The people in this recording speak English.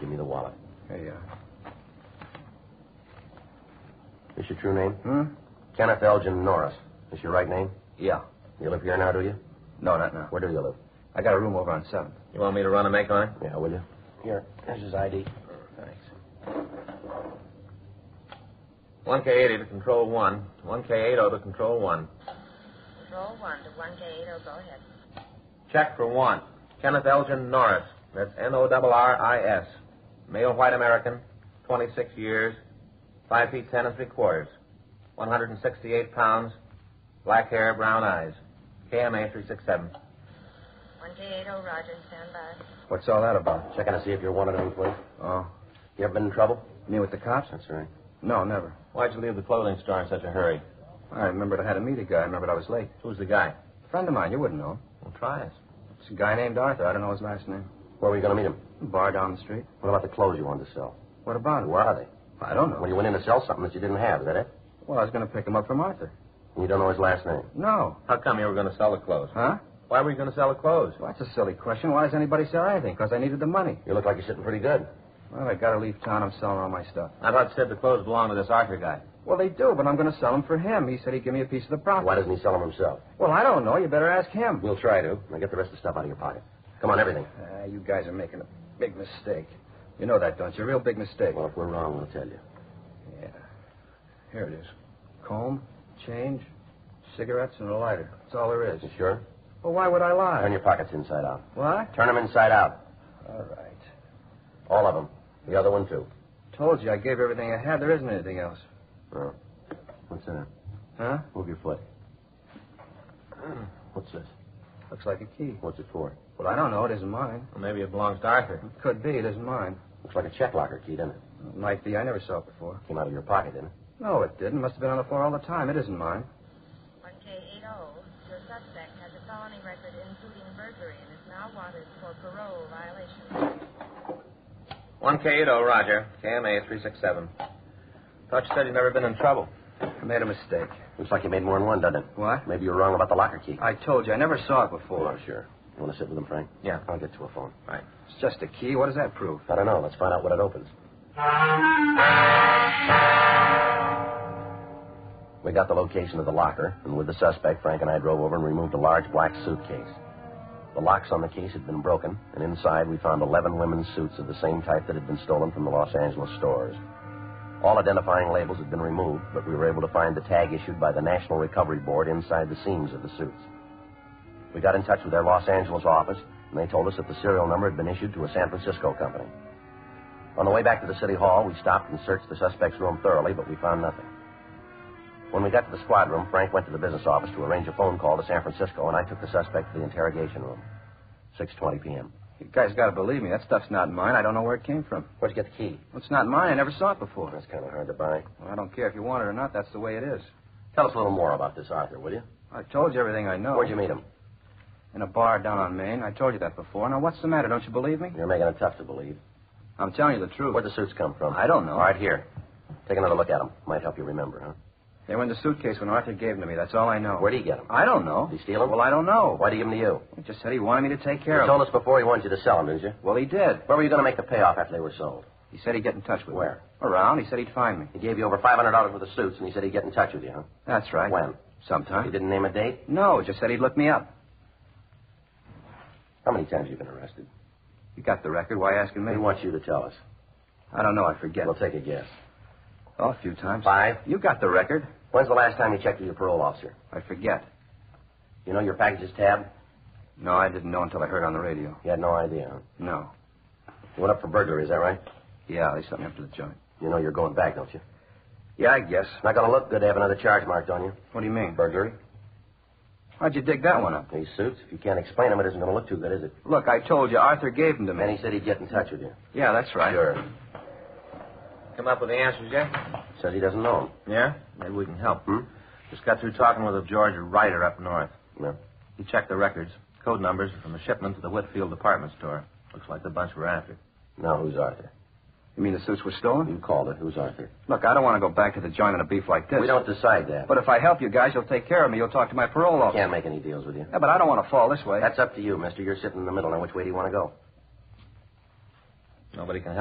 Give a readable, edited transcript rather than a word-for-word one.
Give me the wallet. Here you are. This your true name? Hmm? Kenneth Elgin Norris. This your right name? Yeah. You live here now, do you? No, not now. Where do you live? I got a room over on 7th. You want me to run a make on it? Yeah, will you? Here, here's his ID. Thanks. 1K80 to Control 1. 1K80 to Control 1. Control 1 to 1K80. Go ahead. Check for 1. Kenneth Elgin Norris. That's Norris. Male white American, 26 years, 5 feet 10 and 3/4, 168 pounds, black hair, brown eyes. KMA 367. 1K80, Roger. Stand by. What's all that about? Checking to see if you're wanted any place. Oh. You ever been in trouble? You mean with the cops? That's right. No, never. Why'd you leave the clothing store in such a hurry? I remembered I had to meet a guy. I remembered I was late. Who's the guy? A friend of mine. You wouldn't know him. Well, try us. It's a guy named Arthur. I don't know his last name. Where were you going to meet him? A bar down the street. What about the clothes you wanted to sell? What about it? Where are they? I don't know. When you went in to sell something that you didn't have, is that it? Well, I was going to pick him up from Arthur. And you don't know his last name? No. How come you were going to sell the clothes? Huh? Why were you going to sell the clothes? Well, that's a silly question. Why does anybody sell anything? Because I needed the money. You look like you're sitting pretty good. Well, I got to leave town. I'm selling all my stuff. I thought Sid the clothes belonged to this Arthur guy. Well, they do, but I'm going to sell them for him. He said he'd give me a piece of the profit. Why doesn't he sell them himself? Well, I don't know. You better ask him. We'll try to. Now get the rest of the stuff out of your pocket. Come on, everything. You guys are making a big mistake. You know that, don't you? A real big mistake. Well, if we're wrong, we'll tell you. Yeah. Here it is. Comb, change, cigarettes, and a lighter. That's all there is. You sure? Well, why would I lie? Turn your pockets inside out. What? Turn them inside out. All right. All of them. The other one, too. Told you I gave everything I had. There isn't anything else. Oh. What's in it? Huh? Move your foot. What's this? Looks like a key. What's it for? Well, I don't know. It isn't mine. Well, maybe it belongs to Arthur. It could be. It isn't mine. Looks like a check locker key, doesn't it? It might be. I never saw it before. Came out of your pocket, didn't it? No, it didn't. Must have been on the floor all the time. It isn't mine. 1K80. Your suspect has a felony record including burglary and is now wanted for parole violation. 1K80, Roger. KMA 367. Thought you said you'd never been in trouble. I made a mistake. Looks like you made more than one, doesn't it? What? Maybe you were wrong about the locker key. I told you. I never saw it before. Oh, sure. You want to sit with him, Frank? Yeah. I'll get to a phone. Right. It's just a key. What does that prove? I don't know. Let's find out what it opens. We got the location of the locker, and with the suspect, Frank and I drove over and removed a large black suitcase. The locks on the case had been broken, and inside we found 11 women's suits of the same type that had been stolen from the Los Angeles stores. All identifying labels had been removed, but we were able to find the tag issued by the National Recovery Board inside the seams of the suits. We got in touch with their Los Angeles office, and they told us that the serial number had been issued to a San Francisco company. On the way back to the city hall, we stopped and searched the suspect's room thoroughly, but we found nothing. When we got to the squad room, Frank went to the business office to arrange a phone call to San Francisco, and I took the suspect to the interrogation room. 6:20 p.m. You guys got to believe me. That stuff's not mine. I don't know where it came from. Where'd you get the key? Well, it's not mine. I never saw it before. That's kind of hard to buy. Well, I don't care if you want it or not. That's the way it is. Tell us a little more about this Arthur, will you? I told you everything I know. Where'd you meet him? In a bar down on Main. I told you that before. Now, what's the matter? Don't you believe me? You're making it tough to believe. I'm telling you the truth. Where'd the suits come from? I don't know. All right, here. Take another look at them. Might help you remember, huh? They were in the suitcase when Arthur gave them to me. That's all I know. Where'd he get them? I don't know. Did he steal them? Well, I don't know. Why'd he give them to you? He just said he wanted me to take care You of told them. us before he wanted you to sell them, didn't you? Well, he did. Where were you going to make the payoff after they were sold? He said he'd get in touch with me. Where? Around. He said he'd find me. He gave you over $500 worth of suits, and he said he'd get in touch with you, huh? That's right. When? Sometime. He didn't name a date? No, just said he'd look me up. How many times have you been arrested? You got the record. Why asking me? We want you to tell us. I don't know. I forget. We'll take a guess. Oh, a few times. 5? You got the record. When's the last time you checked with your parole officer? I forget. You know your package's tabbed? No, I didn't know until I heard on the radio. You had no idea, huh? No. You went up for burglary, is that right? Yeah, they sent me up to the joint. You know you're going back, don't you? Yeah, I guess. It's not going to look good to have another charge marked on you. What do you mean? Burglary. How'd you dig that one up? These suits, if you can't explain them, it isn't going to look too good, is it? Look, I told you Arthur gave them to me. And he said he'd get in touch with you. Yeah, that's right. Sure. Come up with the answers yet? Says he doesn't know them. Yeah? Maybe we can help. Hmm? Just got through talking with a George Ryder up north. No. He checked the records, code numbers from the shipment to the Whitfield department store. Looks like the bunch we're after. Now, who's Arthur? You mean the suits were stolen? You called it. Who's Arthur? Look, I don't want to go back to the joint on a beef like this. We don't decide that. But if I help you guys, you'll take care of me. You'll talk to my parole officer. Can't make any deals with you. Yeah, but I don't want to fall this way. That's up to you, mister. You're sitting in the middle. Now, which way do you want to go? Nobody can help.